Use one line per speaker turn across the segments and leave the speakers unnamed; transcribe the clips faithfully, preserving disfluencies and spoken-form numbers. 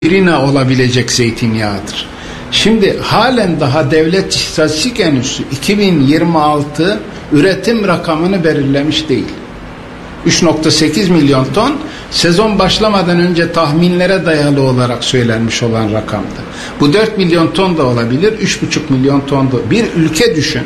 birine olabilecek zeytinyağıdır. Şimdi halen daha devlet istatistik enstitüsü iki bin yirmi altı üretim rakamını belirlemiş değil. üç nokta sekiz milyon ton sezon başlamadan önce tahminlere dayalı olarak söylenmiş olan rakamdı. Bu dört milyon ton da olabilir, üç buçuk milyon ton da. Bir ülke düşün.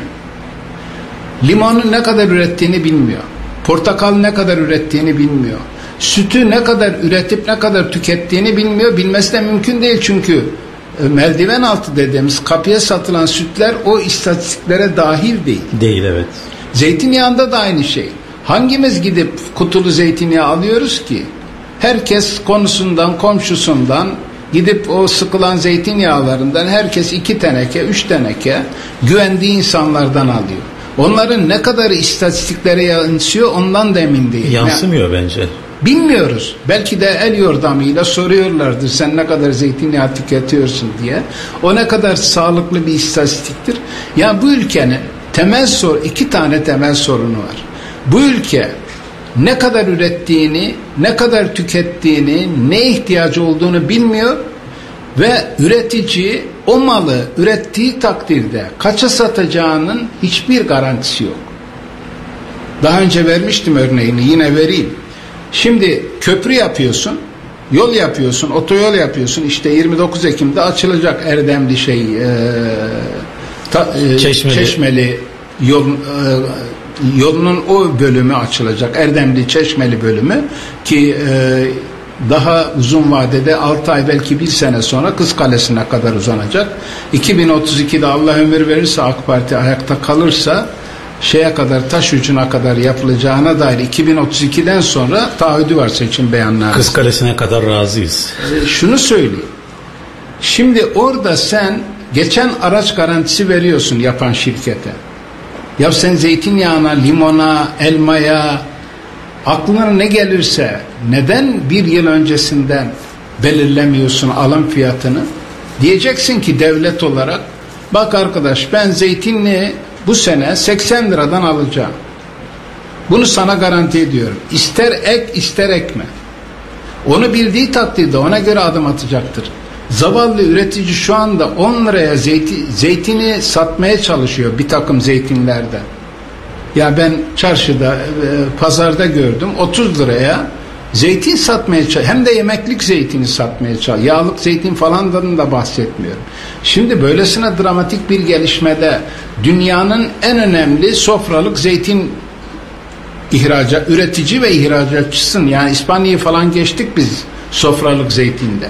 Limonu ne kadar ürettiğini bilmiyor. Portakal ne kadar ürettiğini bilmiyor. Sütü ne kadar üretip ne kadar tükettiğini bilmiyor. Bilmesi de mümkün değil çünkü merdiven altı dediğimiz kapıya satılan sütler o istatistiklere dahil değil.
Değil, evet.
Zeytinyağında da aynı şey. Hangimiz gidip kutulu zeytinyağı alıyoruz ki? Herkes konusundan, komşusundan gidip o sıkılan zeytinyağlarından herkes iki teneke, üç teneke güvendiği insanlardan alıyor. Onların ne kadar istatistiklere yansıyor ondan da emin değilim.
Yansımıyor yani, bence.
Bilmiyoruz. Belki de el yordamıyla soruyorlardır sen ne kadar zeytinyağı tüketiyorsun diye. O ne kadar sağlıklı bir istatistiktir. Yani bu ülkenin temel sor, iki tane temel sorunu var. Bu ülke ne kadar ürettiğini, ne kadar tükettiğini, ne ihtiyacı olduğunu bilmiyor ve üretici o malı ürettiği takdirde kaça satacağının hiçbir garantisi yok. Daha önce vermiştim örneğini, yine vereyim. Şimdi köprü yapıyorsun, yol yapıyorsun, otoyol yapıyorsun. İşte yirmi dokuz Ekim'de açılacak Erdemli şey e, ta, e, Çeşmeli. Çeşmeli yol, e, yolunun o bölümü açılacak. Erdemli Çeşmeli bölümü ki e, daha uzun vadede altı ay belki bir sene sonra Kız Kalesi'ne kadar uzanacak. iki bin otuz ikide Allah ömür verirse AK Parti ayakta kalırsa şeye kadar, taş ucuna kadar yapılacağına dair iki bin otuz ikiden sonra taahhüdü var seçim beyanları.
Kız Kalesi'ne kadar razıyız.
E, şunu söyleyeyim. Şimdi orada sen geçen araç garantisi veriyorsun yapan şirkete. Ya sen zeytinyağına, limona, elmaya, aklına ne gelirse neden bir yıl öncesinden belirlemiyorsun alım fiyatını? Diyeceksin ki devlet olarak bak arkadaş ben zeytinli bu sene seksen liradan alacağım. Bunu sana garanti ediyorum. İster ek ister ekme. Onu bildiği takdirde ona göre adım atacaktır. Zavallı üretici şu anda on liraya zeyti, zeytini satmaya çalışıyor bir takım zeytinlerde. Ya ben çarşıda, e, pazarda gördüm otuz liraya zeytin satmaya çalışıyor. Hem de yemeklik zeytini satmaya çalışıyor. Yağlık zeytin falandan da bahsetmiyorum. Şimdi böylesine dramatik bir gelişmede dünyanın en önemli sofralık zeytin ihracat, üretici ve ihracatçısın. Yani İspanya'yı falan geçtik biz sofralık zeytinde.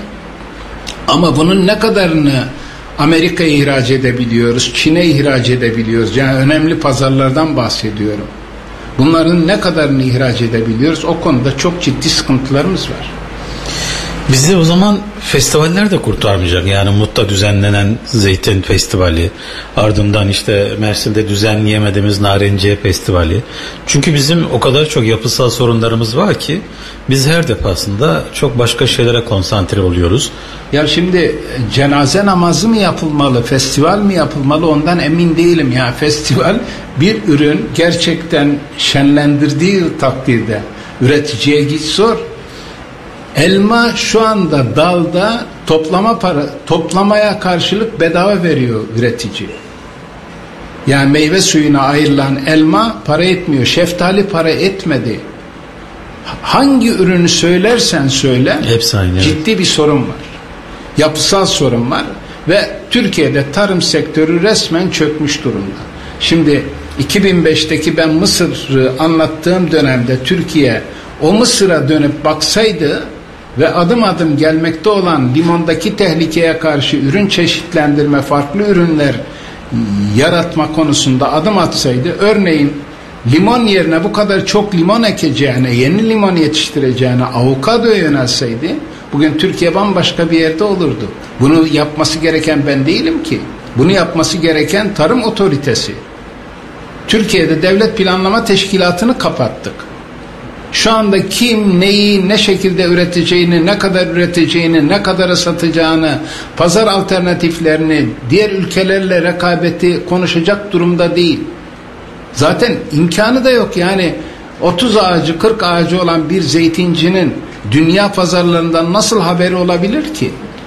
Ama bunun ne kadarını Amerika'ya ihraç edebiliyoruz, Çin'e ihraç edebiliyoruz. Yani önemli pazarlardan bahsediyorum. Bunların ne kadarını ihraç edebiliyoruz? O konuda çok ciddi sıkıntılarımız var.
Bizi o zaman festivaller de kurtarmayacak. Yani Mut'ta düzenlenen Zeytin Festivali, ardından işte Mersin'de düzenleyemediğimiz Narenciye Festivali. Çünkü bizim o kadar çok yapısal sorunlarımız var ki biz her defasında çok başka şeylere konsantre oluyoruz.
Ya şimdi cenaze namazı mı yapılmalı, festival mi yapılmalı ondan emin değilim. Ya festival bir ürün gerçekten şenlendirdiği takdirde üreticiye git sor. Elma şu anda dalda toplama para, toplamaya karşılık bedava veriyor üretici. Yani meyve suyuna ayrılan elma para etmiyor. Şeftali para etmedi. Hangi ürünü söylersen söyle
hepsi aynı,
ciddi evet. bir sorun var. Yapısal sorun var ve Türkiye'de tarım sektörü resmen çökmüş durumda. Şimdi iki bin beşteki ben Mısır'ı anlattığım dönemde Türkiye o Mısır'a dönüp baksaydı ve adım adım gelmekte olan limondaki tehlikeye karşı ürün çeşitlendirme, farklı ürünler yaratma konusunda adım atsaydı, örneğin limon yerine bu kadar çok limon ekeceğine, yeni limon yetiştireceğine avokadoya yönelseydi, bugün Türkiye bambaşka bir yerde olurdu. Bunu yapması gereken ben değilim ki. Bunu yapması gereken tarım otoritesi. Türkiye'de devlet planlama teşkilatını kapattık. Şu anda kim neyi ne şekilde üreteceğini, ne kadar üreteceğini, ne kadara satacağını, pazar alternatiflerini, diğer ülkelerle rekabeti konuşacak durumda değil. Zaten imkanı da yok. Yani otuz ağacı, kırk ağacı olan bir zeytincinin dünya pazarlarından nasıl haberi olabilir ki?